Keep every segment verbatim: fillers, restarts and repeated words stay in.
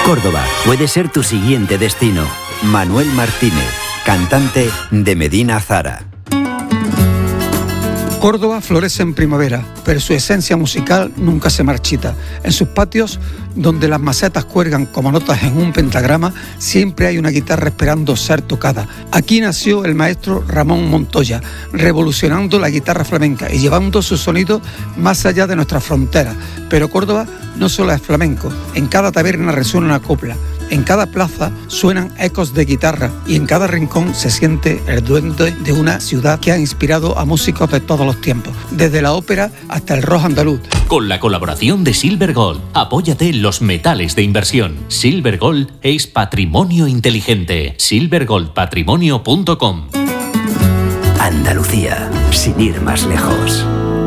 Córdoba puede ser tu siguiente destino. Manuel Martínez, cantante de Medina Zara. Córdoba florece en primavera, pero su esencia musical nunca se marchita. En sus patios, donde las macetas cuelgan como notas en un pentagrama, siempre hay una guitarra esperando ser tocada. Aquí nació el maestro Ramón Montoya, revolucionando la guitarra flamenca y llevando su sonido más allá de nuestras fronteras. Pero Córdoba no solo es flamenco, en cada taberna resuena una copla. En cada plaza suenan ecos de guitarra y en cada rincón se siente el duende de una ciudad que ha inspirado a músicos de todos los tiempos, desde la ópera hasta el rock andaluz. Con la colaboración de Silver Gold, apóyate en los metales de inversión. Silver Gold es patrimonio inteligente. silver gold patrimonio punto com. Andalucía, sin ir más lejos.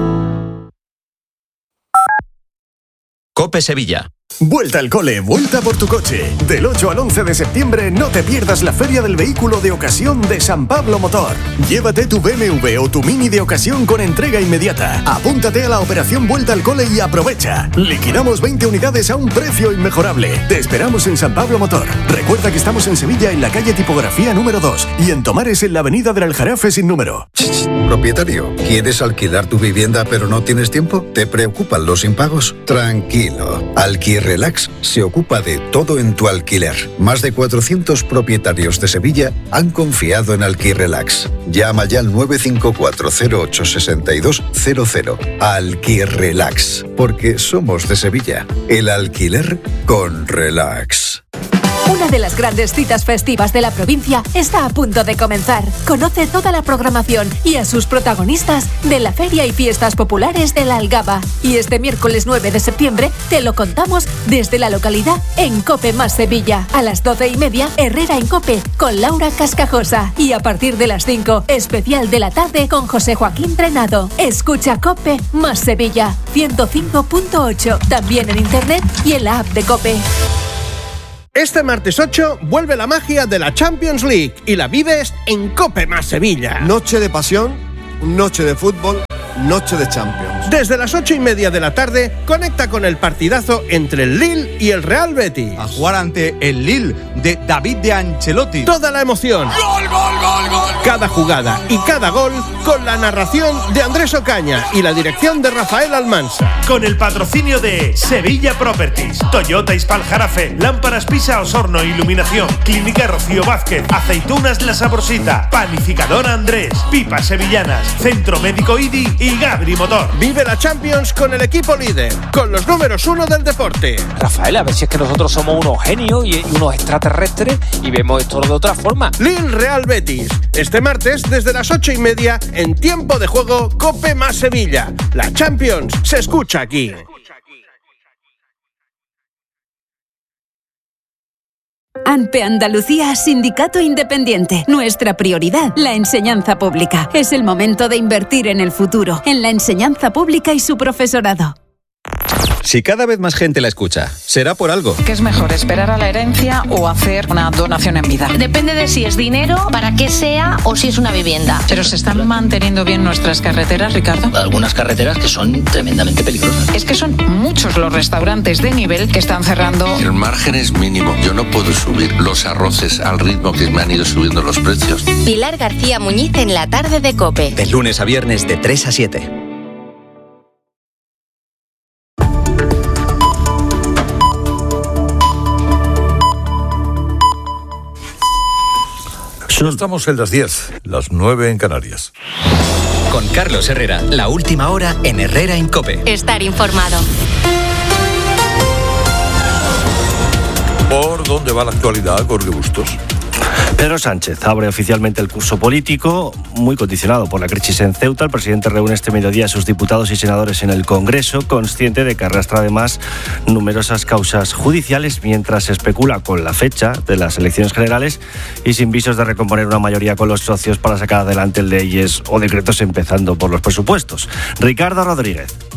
COPE Sevilla. Vuelta al cole, vuelta por tu coche. Del ocho al once de septiembre no te pierdas la Feria del Vehículo de Ocasión de San Pablo Motor. Llévate tu B M W o tu Mini de ocasión con entrega inmediata. Apúntate a la operación Vuelta al Cole y aprovecha. Liquidamos veinte unidades a un precio inmejorable. Te esperamos en San Pablo Motor. Recuerda que estamos en Sevilla en la calle Tipografía número dos y en Tomares en la avenida del Aljarafe sin número. Propietario, ¿quieres alquilar tu vivienda pero no tienes tiempo? ¿Te preocupan los impagos? Tranquilo. Alquirrelax se ocupa de todo en tu alquiler. Más de cuatrocientos propietarios de Sevilla han confiado en Alquirrelax. Llama ya al nueve cinco cuatro cero ocho seis dos cero cero. Alquirrelax, porque somos de Sevilla. El alquiler con relax. Una de las grandes citas festivas de la provincia está a punto de comenzar. Conoce toda la programación y a sus protagonistas de la Feria y Fiestas Populares de la Algaba. Y este miércoles nueve de septiembre te lo contamos desde la localidad en COPE más Sevilla. A las doce y media, Herrera en COPE con Laura Cascajosa. Y a partir de las cinco, especial de la tarde con José Joaquín Trenado. Escucha COPE más Sevilla, ciento cinco punto ocho. También en internet y en la app de COPE. Este martes ocho vuelve la magia de la Champions League y la vives en COPE más Sevilla. Noche de pasión, noche de fútbol, noche de Champions. Desde las ocho y media de la tarde, conecta con el partidazo entre el Lille y el Real Betis. A jugar ante el Lille de David de Ancelotti. Toda la emoción. ¡Gol, gol, gol, gol! Cada jugada y cada gol con la narración de Andrés Ocaña y la dirección de Rafael Almansa. Con el patrocinio de Sevilla Properties, Toyota Ispal Jarafe, Lámparas Pisa Osorno Iluminación, Clínica Rocío Vázquez, Aceitunas La Saborsita, Panificadora Andrés, Pipas Sevillanas, Centro Médico I D I y Gabri Motor. Vive la Champions con el equipo líder, con los números uno del deporte. Rafael, a ver si es que nosotros somos unos genios y unos extraterrestres y vemos esto de otra forma. Lille Real Betis, este martes desde las ocho y media en tiempo de juego COPE más Sevilla. La Champions se escucha aquí. ANPE Andalucía, Sindicato Independiente. Nuestra prioridad, la enseñanza pública. Es el momento de invertir en el futuro, en la enseñanza pública y su profesorado. Si cada vez más gente la escucha, será por algo. ¿Qué es mejor, esperar a la herencia o hacer una donación en vida? Depende de si es dinero, para qué sea o si es una vivienda. ¿Pero se están manteniendo bien nuestras carreteras, Ricardo? Algunas carreteras que son tremendamente peligrosas. Es que son muchos los restaurantes de nivel que están cerrando. El margen es mínimo. Yo no puedo subir los arroces al ritmo que me han ido subiendo los precios. Pilar García Muñiz en la tarde de COPE. De lunes a viernes de tres a siete. Estamos en las diez, las nueve en Canarias. Con Carlos Herrera, la última hora en Herrera en COPE. Estar informado. ¿Por dónde va la actualidad, Jorge Bustos? Pedro Sánchez abre oficialmente el curso político, muy condicionado por la crisis en Ceuta. El presidente reúne este mediodía a sus diputados y senadores en el Congreso, consciente de que arrastra además numerosas causas judiciales, mientras se especula con la fecha de las elecciones generales y sin visos de recomponer una mayoría con los socios para sacar adelante leyes o decretos, empezando por los presupuestos. Ricardo Rodríguez.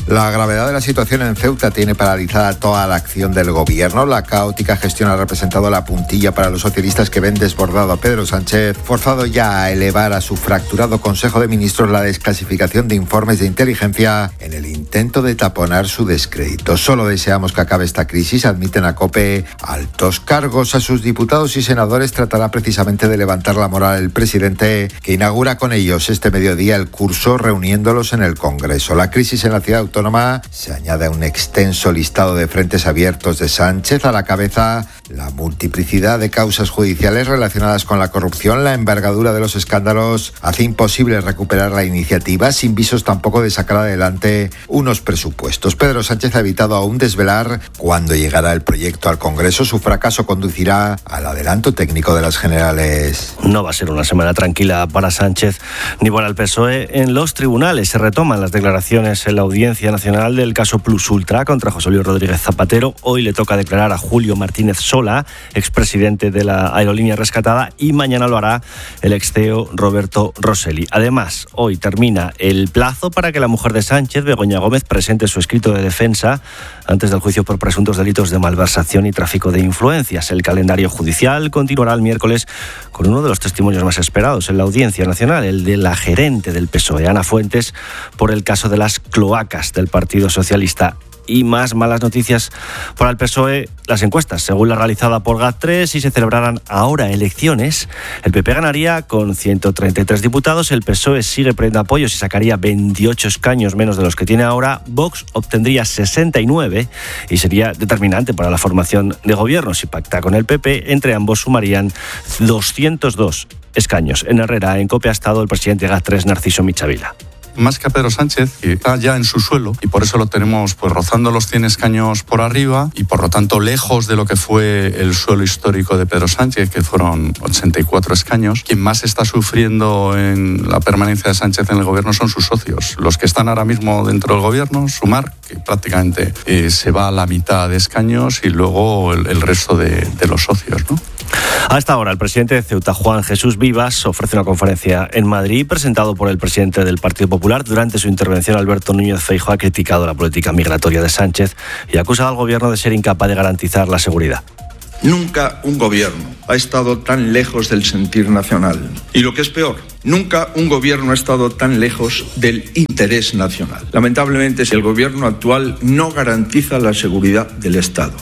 La gravedad de la situación en Ceuta tiene paralizada toda la acción del gobierno. La caótica gestión ha representado la puntilla para los socialistas que ven desbordado a Pedro Sánchez, forzado ya a elevar a su fracturado Consejo de Ministros la desclasificación de informes de inteligencia en el intento de taponar su descrédito. Solo deseamos que acabe esta crisis, admiten a COPE. Altos cargos a sus diputados y senadores tratará precisamente de levantar la moral el presidente, que inaugura con ellos este mediodía el curso reuniéndolos en el Congreso. La crisis en la ciudad autónoma se añade a un extenso listado de frentes abiertos de Sánchez. A la cabeza, la multiplicidad de causas judiciales relacionadas con la corrupción. La envergadura de los escándalos hace imposible recuperar la iniciativa, sin visos tampoco de sacar adelante unos presupuestos. Pedro Sánchez ha evitado aún desvelar cuándo llegará el proyecto al Congreso. Su fracaso conducirá al adelanto técnico de las generales. No va a ser una semana tranquila para Sánchez ni para el P S O E. En los tribunales se retoman las declaraciones en la Audiencia Nacional del caso Plus Ultra contra José Luis Rodríguez Zapatero. Hoy le toca declarar a Julio Martínez Sola, expresidente de la aerolínea rescatada, y mañana lo hará el ex C E O Roberto Rosselli. Además, hoy termina el plazo para que la mujer de Sánchez, Begoña Gómez, presente su escrito de defensa antes del juicio por presuntos delitos de malversación y tráfico de influencias. El calendario judicial continuará el miércoles con uno de los testimonios más esperados en la Audiencia Nacional, el de la gerente del P S O E, Ana Fuentes, por el caso de las cloacas del Partido Socialista. Y más malas noticias para el P S O E, las encuestas. Según la realizada por GAT tres, si se celebraran ahora elecciones, el P P ganaría con ciento treinta y tres diputados, el P S O E sigue perdiendo apoyos y sacaría veintiocho escaños menos de los que tiene ahora, Vox obtendría sesenta y nueve y sería determinante para la formación de gobierno. Si pacta con el P P, entre ambos sumarían doscientos dos escaños. En Herrera, en COPE, ha estado el presidente de GAT tres, Narciso Michavila. Más que a Pedro Sánchez, que está ya en su suelo, y por eso lo tenemos pues rozando los cien escaños por arriba y por lo tanto lejos de lo que fue el suelo histórico de Pedro Sánchez, que fueron ochenta y cuatro escaños. Quien más está sufriendo en la permanencia de Sánchez en el gobierno son sus socios, los que están ahora mismo dentro del gobierno, Sumar, que prácticamente eh, se va a la mitad de escaños, y luego el, el resto de, de los socios, ¿no? A esta hora, el presidente de Ceuta, Juan Jesús Vivas, ofrece una conferencia en Madrid, presentado por el presidente del Partido Popular. Durante su intervención, Alberto Núñez Feijóo ha criticado la política migratoria de Sánchez y ha acusado al gobierno de ser incapaz de garantizar la seguridad. Nunca un gobierno ha estado tan lejos del sentir nacional. Y lo que es peor, nunca un gobierno ha estado tan lejos del interés nacional. Lamentablemente, el gobierno actual no garantiza la seguridad del Estado.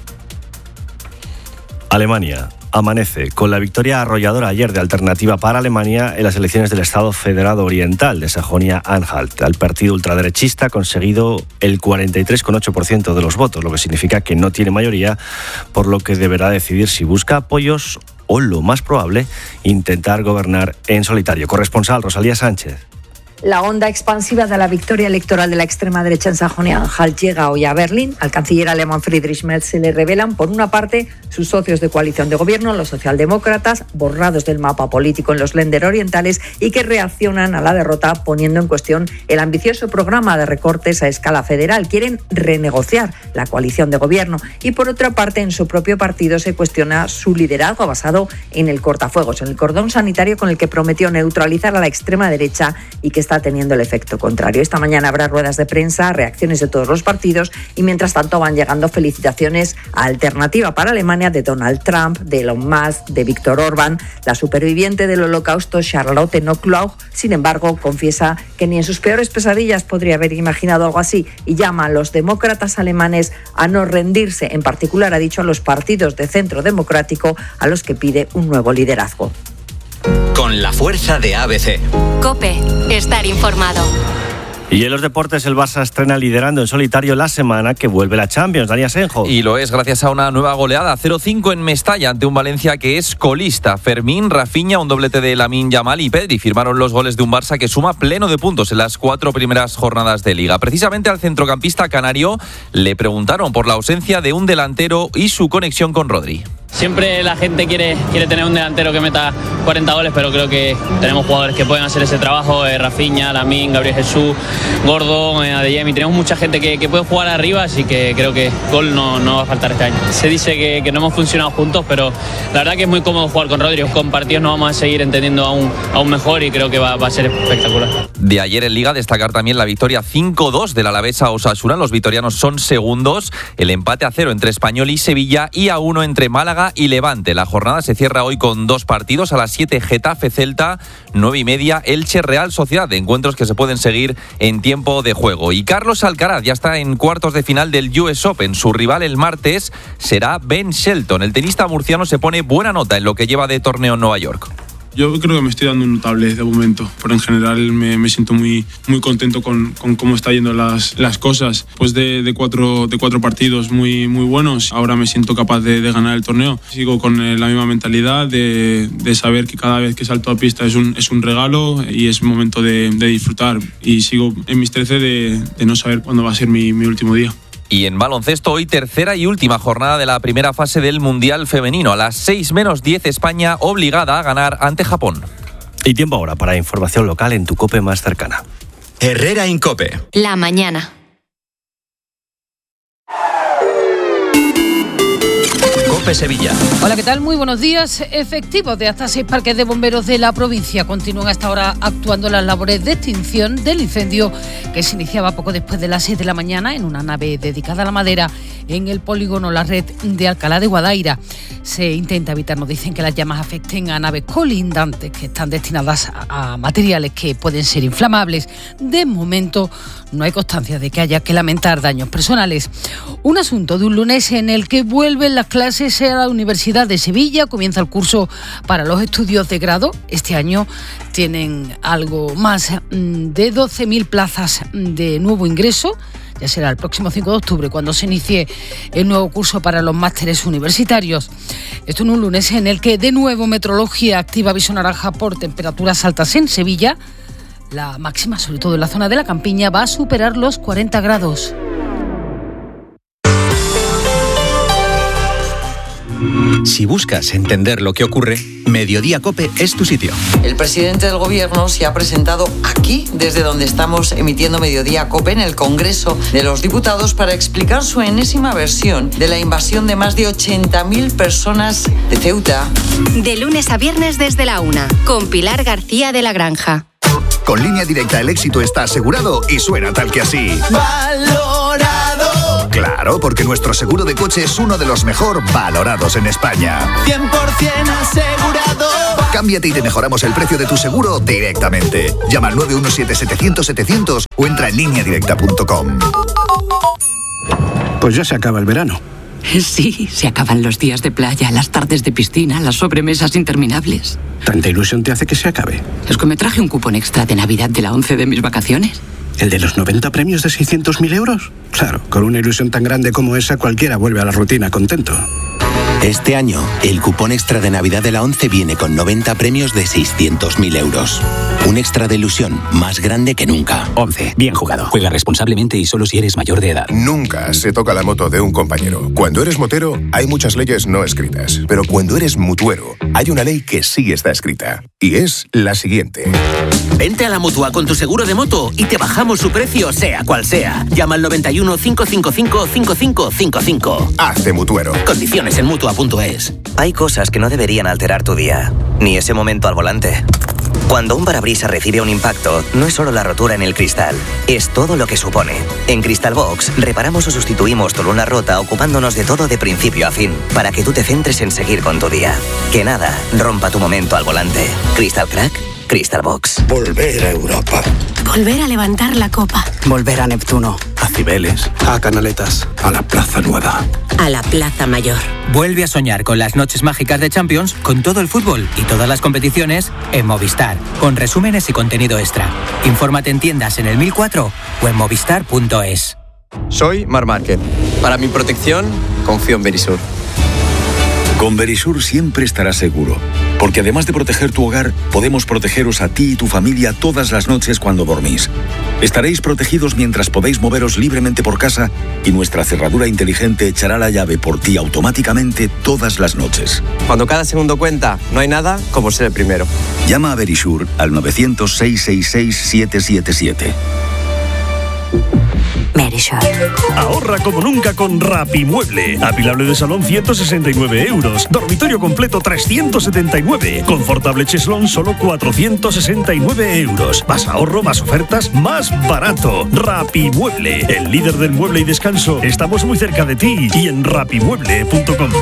Alemania amanece con la victoria arrolladora ayer de Alternativa para Alemania en las elecciones del Estado Federado Oriental de Sajonia-Anhalt. El partido ultraderechista ha conseguido el cuarenta y tres coma ocho por ciento de los votos, lo que significa que no tiene mayoría, por lo que deberá decidir si busca apoyos o, lo más probable, intentar gobernar en solitario. Corresponsal Rosalía Sánchez. La onda expansiva de la victoria electoral de la extrema derecha en Sajonia-Anhalt llega hoy a Berlín. Al canciller alemán Friedrich Merz se le revelan, por una parte, sus socios de coalición de gobierno, los socialdemócratas, borrados del mapa político en los Länder orientales y que reaccionan a la derrota poniendo en cuestión el ambicioso programa de recortes a escala federal. Quieren renegociar la coalición de gobierno y, por otra parte, en su propio partido se cuestiona su liderazgo basado en el cortafuegos, en el cordón sanitario con el que prometió neutralizar a la extrema derecha y que está teniendo el efecto contrario. Esta mañana habrá ruedas de prensa, reacciones de todos los partidos y mientras tanto van llegando felicitaciones a Alternativa para Alemania de Donald Trump, de Elon Musk, de Víctor Orbán. La superviviente del holocausto, Charlotte Knobloch, sin embargo, confiesa que ni en sus peores pesadillas podría haber imaginado algo así y llama a los demócratas alemanes a no rendirse. En particular, ha dicho a los partidos de centro democrático a los que pide un nuevo liderazgo. Con la fuerza de A B C. COPE. Estar informado. Y en los deportes, el Barça estrena liderando en solitario la semana que vuelve la Champions. Dani Asenjo. Y lo es gracias a una nueva goleada, cero cinco en Mestalla, ante un Valencia que es colista. Fermín, Rafinha, un doblete de Lamine Yamal y Pedri firmaron los goles de un Barça que suma pleno de puntos en las cuatro primeras jornadas de Liga. Precisamente al centrocampista canario le preguntaron por la ausencia de un delantero y su conexión con Rodri. Siempre la gente quiere, quiere tener un delantero que meta cuarenta goles, pero creo que tenemos jugadores que pueden hacer ese trabajo, eh, Rafinha, Lamine, Gabriel Jesús, Gordon, eh, Adeyemi, tenemos mucha gente que, que puede jugar arriba, así que creo que gol no, no va a faltar este año. Se dice que, que no hemos funcionado juntos, pero la verdad que es muy cómodo jugar con Rodri. Con partidos nos vamos a seguir entendiendo aún, aún mejor y creo que va, va a ser espectacular. De ayer en Liga destacar también la victoria cinco dos del Alavés a Osasuna. Los vitorianos son segundos. El empate a cero entre Español y Sevilla y a uno entre Málaga y Levante. La jornada se cierra hoy con dos partidos. A las siete Getafe Celta, nueve y media Elche Real Sociedad. De encuentros que se pueden seguir en tiempo de juego. Y Carlos Alcaraz ya está en cuartos de final del U S Open. Su rival el martes será Ben Shelton. El tenista murciano se pone buena nota en lo que lleva de torneo en Nueva York. Yo creo que me estoy dando un notable de momento, pero en general me, me siento muy, muy contento con, con cómo están yendo las, las cosas. Pues de, de, cuatro, de cuatro partidos muy, muy buenos, ahora me siento capaz de, de ganar el torneo. Sigo con la misma mentalidad de, de saber que cada vez que salto a pista es un, es un regalo y es momento de, de disfrutar. Y sigo en mis trece de, de no saber cuándo va a ser mi, mi último día. Y en baloncesto, hoy tercera y última jornada de la primera fase del Mundial Femenino. A las seis menos diez, España obligada a ganar ante Japón. Y tiempo ahora para información local en tu COPE más cercana. Herrera Incope. La mañana. COPE Sevilla. Hola, ¿qué tal? Muy buenos días. Efectivos de hasta seis parques de bomberos de la provincia continúan hasta ahora actuando las labores de extinción del incendio que se iniciaba poco después de las seis de la mañana en una nave dedicada a la madera en el polígono La Red de Alcalá de Guadaira. Se intenta evitar, nos dicen, que las llamas afecten a naves colindantes que están destinadas a, a materiales que pueden ser inflamables. De momento no hay constancia de que haya que lamentar daños personales. Un asunto de un lunes en el que vuelven las clases a la Universidad de Sevilla. Comienza el curso para los estudios de grado. Este año tienen algo más de doce mil plazas de nuevo ingreso. Ya será el próximo cinco de octubre cuando se inicie el nuevo curso para los másteres universitarios. Esto en un lunes en el que de nuevo meteorología activa aviso naranja por temperaturas altas en Sevilla. La máxima, sobre todo en la zona de la Campiña, va a superar los cuarenta grados. Si buscas entender lo que ocurre, Mediodía COPE es tu sitio. El presidente del gobierno se ha presentado aquí, desde donde estamos emitiendo Mediodía COPE, en el Congreso de los Diputados, para explicar su enésima versión de la invasión de más de ochenta mil personas de Ceuta. De lunes a viernes desde la una, con Pilar García de la Granja. Con Línea Directa el éxito está asegurado y suena tal que así. ¡Valorado! Claro, porque nuestro seguro de coche es uno de los mejor valorados en España. cien por ciento asegurado. Cámbiate y te mejoramos el precio de tu seguro directamente. Llama al nueve uno siete, setecientos, setecientos o entra en línea directa punto com. Pues ya se acaba el verano. Sí, se acaban los días de playa, las tardes de piscina, las sobremesas interminables. ¿Tanta ilusión te hace que se acabe? Es que me traje un cupón extra de Navidad de la once de mis vacaciones. ¿El de los noventa premios de seiscientos mil euros? Claro, con una ilusión tan grande como esa, cualquiera vuelve a la rutina contento. Este año, el cupón extra de Navidad de la once viene con noventa premios de seiscientos mil euros. Un extra de ilusión más grande que nunca. once. Bien jugado. Juega responsablemente y solo si eres mayor de edad. Nunca se toca la moto de un compañero. Cuando eres motero, hay muchas leyes no escritas. Pero cuando eres mutuero, hay una ley que sí está escrita. Y es la siguiente. Vente a la Mutua con tu seguro de moto y te bajamos su precio, sea cual sea. Llama al noventa y uno, cinco cinco cinco, cinco cinco cinco cinco. Hazte mutuero. Condiciones en mutua punto es. Hay cosas que no deberían alterar tu día, ni ese momento al volante. Cuando un parabrisas recibe un impacto, no es solo la rotura en el cristal, es todo lo que supone. En Crystal Box, reparamos o sustituimos tu luna rota ocupándonos de todo de principio a fin, para que tú te centres en seguir con tu día. Que nada rompa tu momento al volante. Crystal Crack, Crystal Box. Volver a Europa. Volver a levantar la copa. Volver a Neptuno. A Cibeles, a Canaletas, a la Plaza Nueva. A la Plaza Mayor. Vuelve a soñar con las noches mágicas de Champions, con todo el fútbol y todas las competiciones en Movistar, con resúmenes y contenido extra. Infórmate en tiendas en el mil cuatro o en movistar punto es. Soy Marc Márquez. Para mi protección, confío en Berisur. Con Verisur siempre estarás seguro, porque además de proteger tu hogar, podemos protegeros a ti y tu familia todas las noches cuando dormís. Estaréis protegidos mientras podéis moveros libremente por casa y nuestra cerradura inteligente echará la llave por ti automáticamente todas las noches. Cuando cada segundo cuenta, no hay nada como ser el primero. Llama a Verisur al novecientos, seiscientos sesenta y seis, siete siete siete. Verisur. Ahorra como nunca con Rapimueble. Apilable de salón ciento sesenta y nueve euros. Dormitorio completo trescientos setenta y nueve. Confortable cheslón solo cuatrocientos sesenta y nueve euros. Más ahorro, más ofertas, más barato. Rapimueble, el líder del mueble y descanso. Estamos muy cerca de ti y en rapimueble punto com.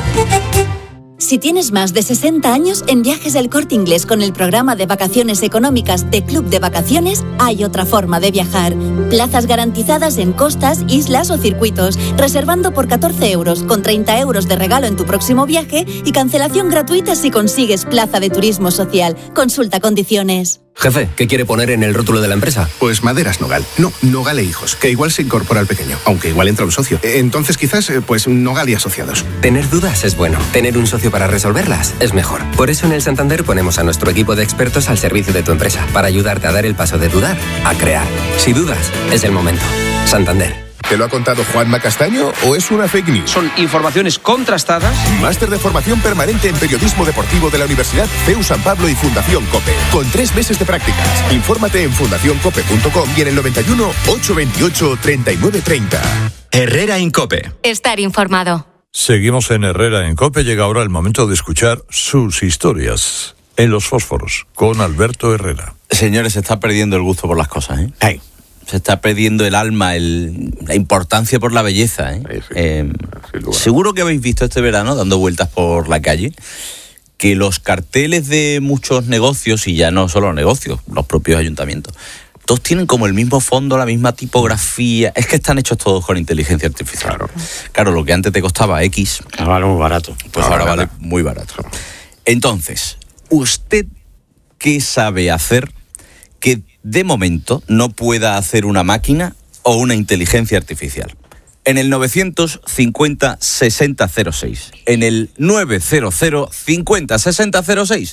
Si tienes más de sesenta años, en Viajes del Corte Inglés con el programa de vacaciones económicas de Club de Vacaciones, hay otra forma de viajar. Plazas garantizadas en costas, islas o circuitos, reservando por catorce euros, con treinta euros de regalo en tu próximo viaje y cancelación gratuita si consigues plaza de turismo social. Consulta condiciones. Jefe, ¿qué quiere poner en el rótulo de la empresa? Pues Maderas Nogal. No, Nogal e Hijos, que igual se incorpora al pequeño, aunque igual entra un socio. Entonces quizás, pues Nogal y Asociados. Tener dudas es bueno. Tener un socio para resolverlas es mejor. Por eso en el Santander ponemos a nuestro equipo de expertos al servicio de tu empresa, para ayudarte a dar el paso de dudar a crear. Si dudas, es el momento. Santander. ¿Te lo ha contado Juanma Castaño o es una fake news? Son informaciones contrastadas. Máster de formación permanente en periodismo deportivo de la Universidad C E U San Pablo y Fundación COPE. Con tres meses de prácticas. Infórmate en fundación cope punto com y en el noventa y uno, ochocientos veintiocho, treinta y nueve treinta. Herrera en COPE. Estar informado. Seguimos en Herrera en COPE. Llega ahora el momento de escuchar sus historias en Los Fósforos con Alberto Herrera. Señores, se está perdiendo el gusto por las cosas, ¿eh? Ay. Se está perdiendo el alma, el, la importancia por la belleza, ¿eh? Sí, sí. Eh, seguro que habéis visto este verano, dando vueltas por la calle, que los carteles de muchos negocios, y ya no solo negocios, los propios ayuntamientos, todos tienen como el mismo fondo, la misma tipografía. Es que están hechos todos con inteligencia artificial. Claro, claro, lo que antes te costaba X, ahora vale muy barato. Pues ahora, ahora vale muy barato. Entonces, ¿usted qué sabe hacer que de momento no pueda hacer una máquina o una inteligencia artificial? En el novecientos cincuenta, sesenta cero seis. En el novecientos cincuenta, sesenta cero seis.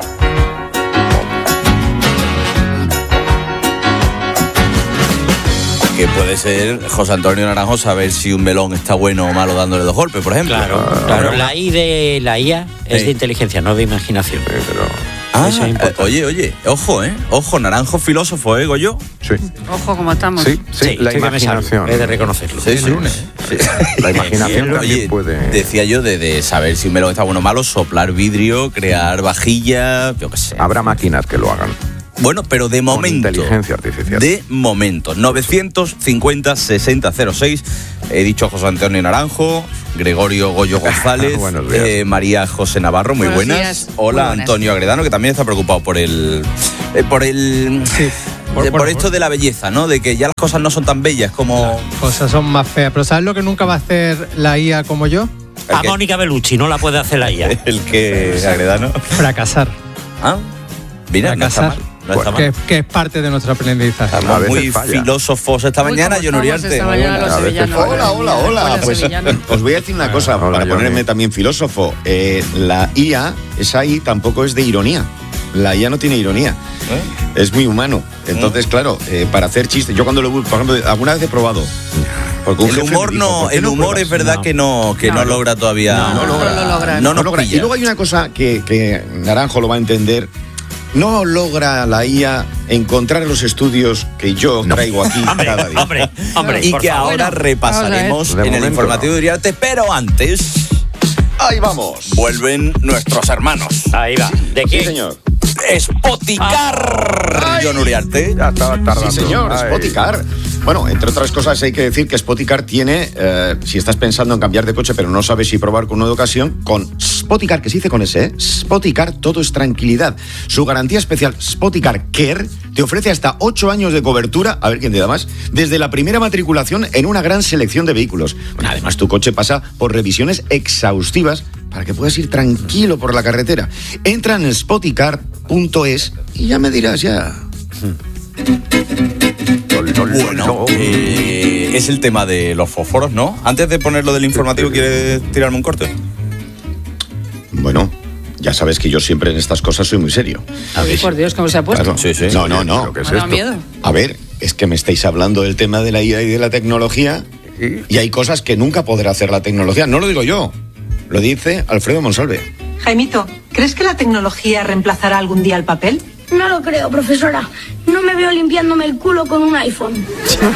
Que puede ser José Antonio Naranjo saber si un melón está bueno o malo dándole dos golpes, por ejemplo. Claro, claro. La I de la I A es sí. de inteligencia, no de imaginación. Sí, pero... Ah, eh, oye, oye, ojo, ¿eh? Ojo, Naranjo filósofo, ¿eh, Goyo? Sí. Ojo, ¿cómo estamos? Sí, sí, sí la sí imaginación. He de reconocerlo. Sí, sí. sí. La imaginación también oye, puede... Decía yo de, de saber si un melón está bueno o malo, soplar vidrio, crear vajilla, yo qué sé. Habrá máquinas que lo hagan. Bueno, pero de momento. Con inteligencia artificial. De momento. novecientos cincuenta, sesenta cero seis. He dicho José Antonio Naranjo, Gregorio Goyo González, eh, María José Navarro, muy buenas. buenas. Hola, muy buenas. Antonio Agredano, que también está preocupado por el. Eh, por el. Sí. Por, por, por esto de la belleza, ¿no? De que ya las cosas no son tan bellas como. Las cosas son más feas. Pero ¿sabes lo que nunca va a hacer la I A como yo? A Mónica Bellucci no la puede hacer la I A. El que Agredano. Fracasar. Ah, mira, Fracasar. No está mal. No bueno, que, que es parte de nuestra aprendizaje. Estamos muy falla. filósofos esta muy mañana, John Uriarte. Hola, hola, hola. Pues, os voy a decir una cosa, hola, para ponerme Johnny. también filósofo. Eh, la I A, esa I tampoco es de ironía. La I A no tiene ironía. ¿Eh? Es muy humano. Entonces, ¿Eh? claro, eh, para hacer chistes. Yo cuando lo, por ejemplo, alguna vez he probado. El humor dijo, no, el humor no es verdad no. que no, que no, no logra todavía. No, no, no logra. No lo logra. No, no logra. Y luego hay una cosa que, que Naranjo lo va a entender. No logra la I A encontrar los estudios que yo no. traigo aquí hombre, cada día. Hombre, hombre, y que ahora bueno, repasaremos en momento, el informativo no. de Uriarte, pero antes... Ahí vamos. Vuelven nuestros hermanos. Ahí va. ¿De quién? Sí, señor. Spoticar. Ay, John Uriarte. Ya estaba tardando. Sí, señor, Ay. Spoticar. Bueno, entre otras cosas hay que decir que Spoticar tiene, eh, si estás pensando en cambiar de coche pero no sabes si probar con uno de ocasión, con Spoticar, que se dice con ese, ¿eh? Spoticar, todo es tranquilidad. Su garantía especial Spoticar Care te ofrece hasta ocho años de cobertura, a ver quién te da más, desde la primera matriculación en una gran selección de vehículos. Bueno, además tu coche pasa por revisiones exhaustivas para que puedas ir tranquilo por la carretera. Entra en spoticar punto es y ya me dirás ya. Bueno, eh, es el tema de los fósforos, ¿no? Antes de ponerlo del informativo, ¿quieres tirarme un corte? Bueno, ya sabes que yo siempre en estas cosas soy muy serio. A ver, por Dios, ¿cómo se ha puesto? Claro. Sí, sí. No, no, no. ¿Qué es esto? Miedo. A ver, es que me estáis hablando del tema de la I A y de la tecnología y hay cosas que nunca podrá hacer la tecnología. No lo digo yo, lo dice Alfredo Monsalve. Jaimito, ¿crees que la tecnología reemplazará algún día el papel? No lo creo, profesora. No me veo limpiándome el culo con un iPhone.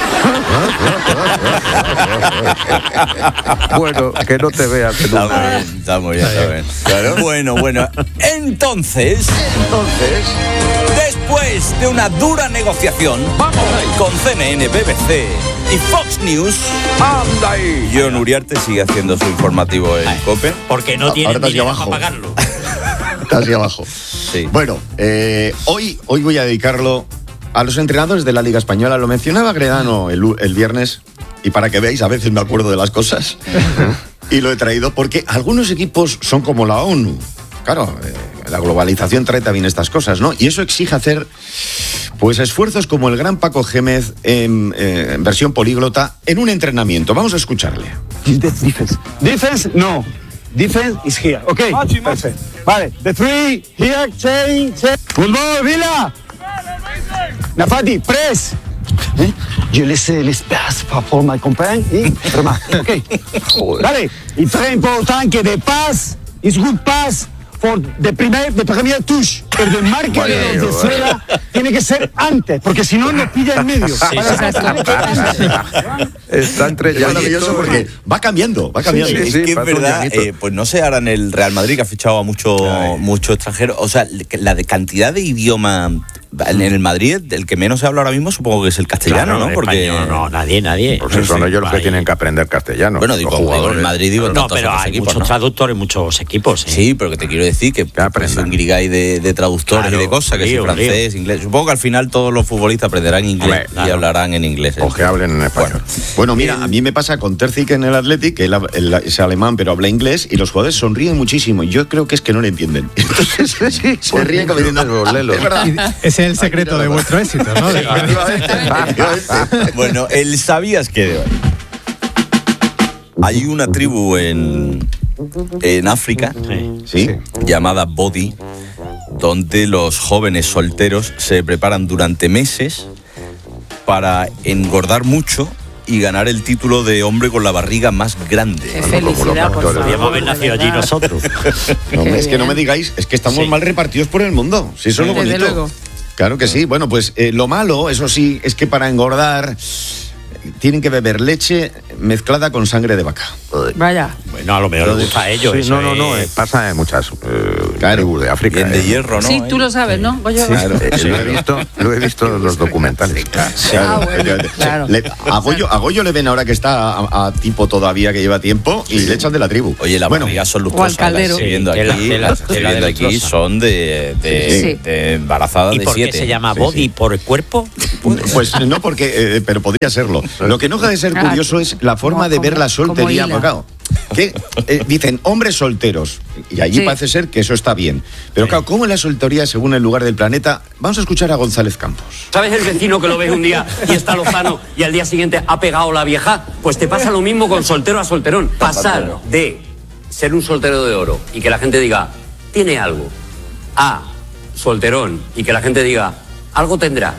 Bueno, que no te veas. Que no está bien, está muy bien, está bien. Claro. Bueno, bueno. Entonces, entonces, después de una dura negociación con C N N, B B C y Fox News, ¡anda ahí! John Uriarte sigue haciendo su informativo en COPE. Porque no tiene dinero para pagarlo. Casi abajo. Sí. Bueno, eh, hoy, hoy voy a dedicarlo a los entrenadores de la Liga Española. Lo mencionaba Gredano el, el viernes, y para que veáis, a veces me acuerdo de las cosas. Y lo he traído porque algunos equipos son como la ONU. Claro, eh, la globalización trae también estas cosas, ¿no? Y eso exige hacer, pues, esfuerzos como el gran Paco Gémez en, eh, en versión políglota en un entrenamiento. Vamos a escucharle. Defense. Defense, no. Defense is here. Okay. Perfect. Vale. The three here. Change. change. Good ball, Villa. Nafati, press. Eh? Je laisse l'espace pour my compagnon et remarque. Okay. Vale. Y très important que the pass is good pass for the primer, the premier touche. Pero el marque vale, de donde fuera tiene que ser antes, porque si no nos pilla en medio. Sí, está entre es maravilloso porque va cambiando, va cambiando. Sí, sí, sí, es que es verdad, eh, pues no sé, ahora en el Real Madrid que ha fichado a mucho, mucho extranjero, o sea, la de cantidad de idioma en el Madrid, el que menos se habla ahora mismo supongo que es el castellano, claro, ¿no? Porque español, no, nadie, nadie. Pues son ellos los que tienen que aprender castellano. Bueno, digo, jugadores. En Madrid digo, no, pero hay equipos, muchos ¿no? traductores, muchos equipos. ¿eh? Sí, pero que te quiero decir que pues, un grigay de, de traductores claro, y de cosas, que si francés, lío. Inglés. Supongo que al final todos los futbolistas aprenderán inglés claro. y hablarán en inglés. ¿eh? O que hablen en español. Bueno, bueno mira, a mí me pasa con Terzic en el Athletic, que él, él es alemán pero habla inglés y los jugadores sonríen muchísimo. Yo creo que es que no le entienden. Entonces sí, se ríen como diciendo, es verdad. Ese es el secreto de vuestro éxito, ¿no? Sí, bueno, el ¿sabías qué de hoy? Hay una tribu en, en África ¿sí? llamada Bodi, donde los jóvenes solteros se preparan durante meses para engordar mucho y ganar el título de hombre con la barriga más grande. Qué felicidad, por favor. Podríamos haber nacido allí nosotros. No, es que no me digáis, es que estamos sí. mal repartidos por el mundo. Si eso es lo bonito. Luego. Claro que sí. Bueno, pues eh, lo malo, eso sí, es que para engordar tienen que beber leche mezclada con sangre de vaca. Vaya. Bueno, a lo mejor les gusta a ellos. Sí, eso no, no, no, es... pasa en muchas eh, claro. tribus de África. Bien de hierro, ¿no? Sí, tú lo sabes, ¿no? Yo... Sí, claro. eh, lo he visto, lo he visto en los documentales. Claro. Ah, bueno, claro. Le, a, Goyo, a Goyo le ven ahora que está a, a tipo todavía que lleva tiempo y sí. le echan de la tribu. Oye, las bueno, barrigas son lujosas. O al caldero. Las viendo aquí, sí, las estoy viendo aquí son de, de, sí. de embarazada de siete. ¿Y por qué se llama sí, body? Sí. ¿Por el cuerpo? Pues no, porque, eh, pero podría serlo. Lo que no deja de ser curioso es la forma como, de ver la soltería, claro, que eh, dicen hombres solteros y allí sí. parece ser que eso está bien, pero sí. claro, ¿cómo es la soltería según el lugar del planeta? Vamos a escuchar a González Campos. ¿Sabes el vecino que lo ves un día y está lozano y al día siguiente ha pegado la vieja? Pues te pasa lo mismo con soltero a solterón. Pasar de ser un soltero de oro y que la gente diga tiene algo, a solterón y que la gente diga algo tendrá.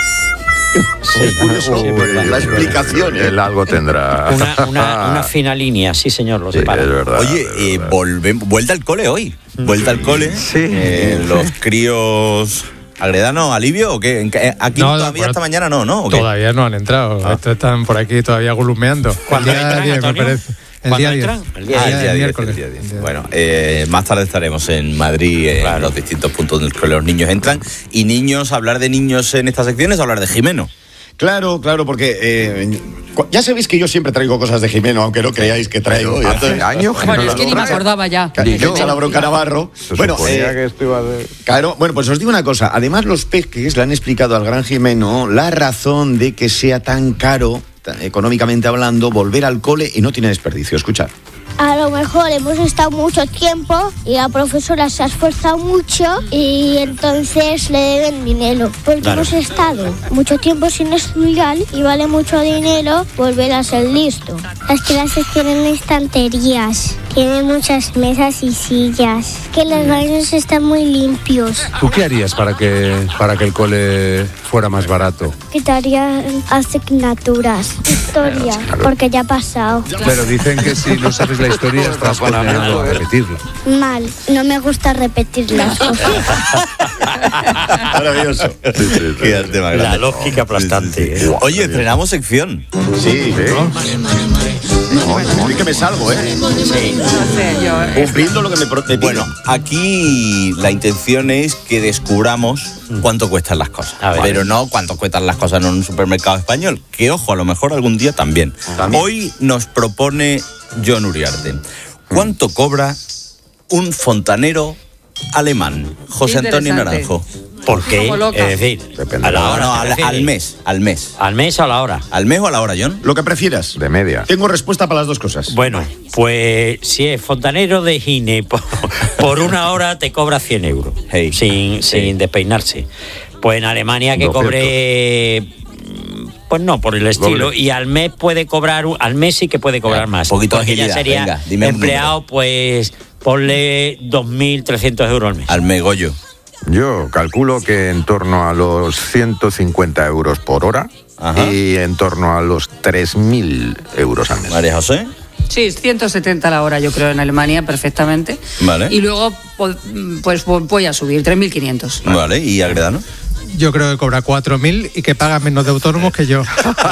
Sí, curioso, sí, la explicación. El algo tendrá. Una, una, una fina línea, sí, señor, lo sí, separa. Es verdad, Oye, es eh, verdad. volvemos, vuelta al cole hoy. Vuelta al cole. Sí. Eh, los críos. ¿Agredano, alivio o qué? Aquí no, todavía esta mañana no, ¿no? Todavía no han entrado. Ah. Estos están por aquí todavía gulumeando. ¿Cuándo entran, diez, me parece. El día diez. El día, ah, el día diez. El día diez. Bueno, eh, más tarde estaremos en Madrid, en claro. los distintos puntos donde los niños entran. Y niños, hablar de niños en estas secciones, hablar de Jimeno. Claro, claro, porque eh, ya sabéis que yo siempre traigo cosas de Jimeno, aunque no creáis que traigo. Hace entonces, años Bueno, es que ni me acordaba ya. Que echa la bronca a Navarro. Se bueno, eh, que esto iba de... claro, bueno, pues os digo una cosa. Además, los peques le han explicado al gran Jimeno la razón de que sea tan caro, económicamente hablando, volver al cole y no tiene desperdicio. Escuchad. A lo mejor hemos estado mucho tiempo y la profesora se ha esforzado mucho y entonces le deben dinero. Porque claro. hemos estado mucho tiempo sin estudiar y vale mucho dinero volver a ser listo. Las clases tienen estanterías Tiene muchas mesas y sillas. Que los baños están muy limpios. ¿Tú qué harías para que, para que el cole fuera más barato? Quitaría asignaturas. Historia, porque ya ha pasado. Pero dicen que si no sabes la historia estás condenado a repetirla. Mal, no me gusta repetir las cosas. Maravilloso. Sí, sí, sí. Qué arte más grande. La lógica aplastante. Sí, sí, sí. Oye, estrenamos sección. Sí. No, estoy que me salgo, ¿eh? Sí. Cumpliendo lo que me protege. Bueno, aquí la intención es que descubramos cuánto cuestan las cosas. Pero no cuánto cuestan las cosas en un supermercado español. Que, ojo, a lo mejor algún día también. ¿También? Hoy nos propone Jon Uriarte. ¿Cuánto cobra un fontanero alemán? José Antonio Naranjo. ¿Por qué? Es decir, a la hora, no, al, al mes, al mes. ¿Al mes o a la hora? ¿Al mes o a la hora, John? Lo que prefieras. De media. Tengo respuesta para las dos cosas. Bueno, pues si es fontanero de Gine, por, por una hora te cobra cien euros, hey, sin, hey. sin despeinarse. Pues en Alemania que doscientos. Cobre... Pues no, por el estilo. Doble. Y al mes puede cobrar, al mes sí que puede cobrar más. Un poquito de agilidad. Ya sería Venga, dime empleado, pues ponle dos mil trescientos euros al mes. Al mes, Goyo. Yo calculo que en torno a los ciento cincuenta euros por hora. Ajá. Y en torno a los tres mil euros al mes. María José. Sí, ciento setenta la hora, yo creo, en Alemania, perfectamente. Vale. Y luego, pues voy a subir, tres mil quinientos. Vale, ¿y Agredano? Yo creo que cobra cuatro mil y que paga menos de autónomos que yo.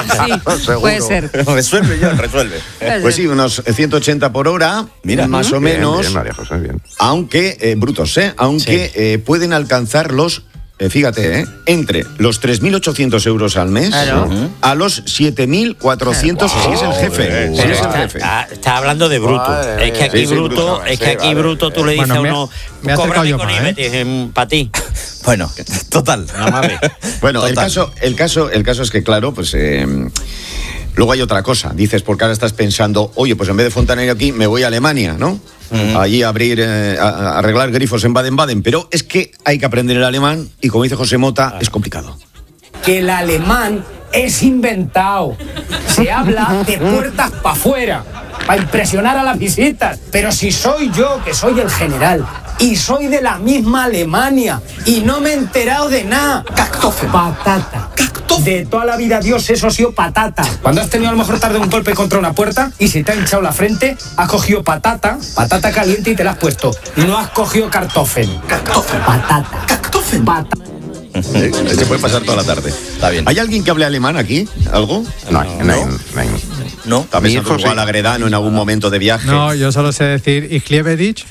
Sí, puede ser. Resuelve ya, resuelve. Pues sí, unos ciento ochenta por hora, mira, más uh-huh. o menos. Bien, bien, María José, bien. Aunque, eh, brutos, ¿eh? Aunque sí. eh, pueden alcanzar los, eh, fíjate, ¿eh? Entre los tres mil ochocientos euros al mes claro. uh-huh. a los siete mil cuatrocientos wow. si es el jefe. Pero si es está, el jefe. Está, está hablando de bruto. Vale, es que aquí sí, sí, bruto, bruto, es que aquí sí, bruto vale. Tú le dices bueno, a uno, me, me cóbrame con I B T para ti. Bueno, total. Bueno, total. el caso, el caso, el caso es que, claro, pues eh, luego hay otra cosa. Dices, porque ahora estás pensando, oye, pues en vez de fontanero aquí, me voy a Alemania, ¿no? Uh-huh. Allí a abrir, eh, a, a arreglar grifos en Baden-Baden. Pero es que hay que aprender el alemán y, como dice José Mota, es complicado. Que el alemán es inventado. Se habla de puertas para afuera, para impresionar a las visitas. Pero si soy yo, que soy el general, y soy de la misma Alemania, y no me he enterado de nada. Cactofe. Patata. Cactofe. De toda la vida, Dios, eso ha sido patata. Cuando has tenido a lo mejor tarde un golpe contra una puerta y se te ha hinchado la frente, has cogido patata, patata caliente y te la has puesto. No has cogido cartofen. Cactofe. Patata. Cactofe. Patata. Se puede pasar toda la tarde. Está bien. ¿Hay alguien que hable alemán aquí? ¿Algo? No, no, no. no. ¿No? ¿También hijo igual sí. Agredano en algún momento de viaje? No, yo solo sé decir Ich liebe dich